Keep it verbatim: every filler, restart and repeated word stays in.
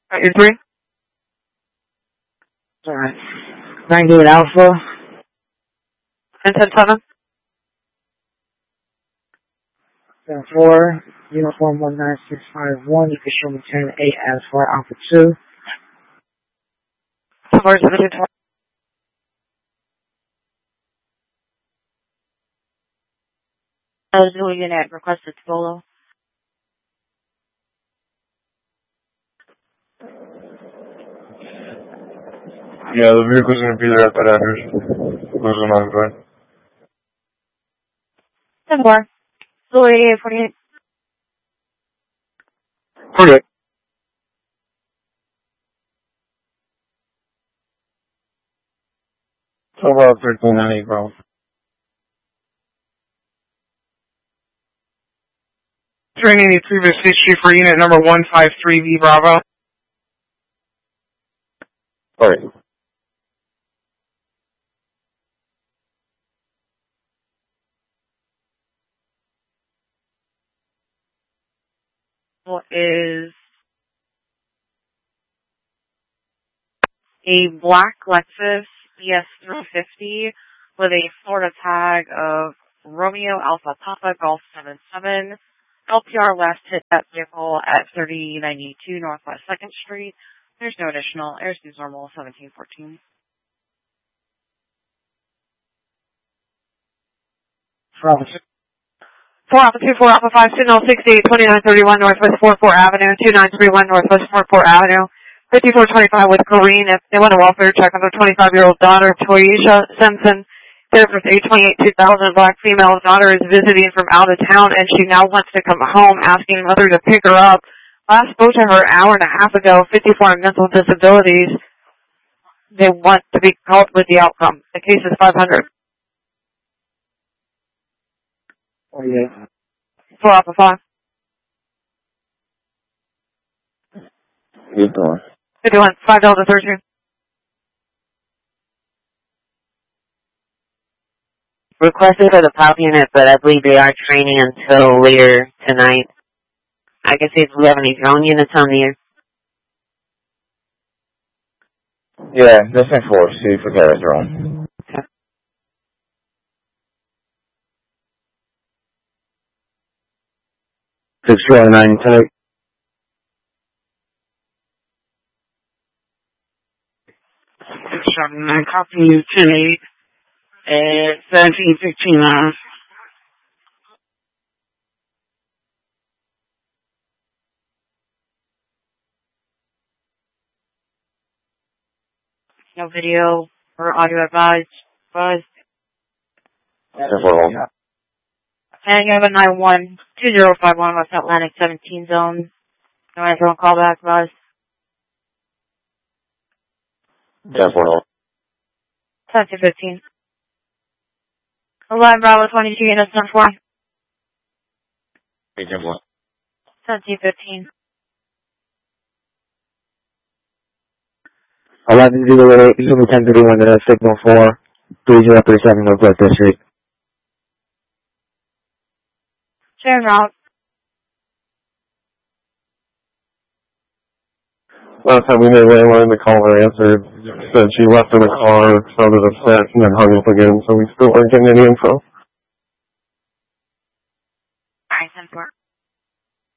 You're three? Alright. ninety-eight Alpha. And ten seven? ten four. Uniform one nine six five one. You can show me ten eight as for Alpha two. Somewhere seventeen twenty. Eligible unit requested solo. Yeah, the vehicle's going to be there at that address. Goes on the drive. ten four. Solo eighty-eight forty-eight. forty-eight. So about thirteen ninety, bro. three eighty-three Vespucci for unit number one five three V Bravo. Sorry. Is a black Lexus E S three fifty with a Florida tag of Romeo Alpha Papa Golf seven seven. L P R last hit that vehicle at thirty ninety-two Northwest second Street. There's no additional. Airspeed's normal, seventeen fourteen. Bravo. four Alpha two, four Alpha five, signal sixty-eight twenty-nine thirty-one Northwest forty-four Avenue, two nine three one Northwest forty-four Avenue, fifty-four twenty-five with Corrine. If they want a welfare check on their twenty-five-year-old daughter, Toyisha Simpson, therapist age twenty-eight two thousand, black female. Daughter is visiting from out of town, and she now wants to come home, asking mother to pick her up. Last spoke to her an hour and a half ago, fifty-four mental disabilities. They want to be called with the outcome. The case is five hundred. forty-eight. four Alpha five. Keep going. fifty-one, five Delta thirteen. Requested for the pop unit, but I believe they are training until later tonight. I can see if we have any drone units on the air. Yeah, that's in four. See if we got a drone. Okay. six twenty-nine, ten eight. six seventy-nine, copy you, ten eight, at seventeen fifteen hours. No video or audio advised. Buzz. ten four. And you have a nine one two zero five one West Atlantic seventeen zone. No answer on callback, Buzz. ten four. seventeen fifteen. eleven Bravo twenty-two units ten four. ten four. seventeen fifteen. eleven zero eight, Zulu ten thirty-one, uh, signal four, three zero three seven Northwest District. Sharon route. Last time we made way, wanted to call her, answered, said she left in the car, sounded upset, and then hung up again, so we still weren't getting any info. Alright, ten four.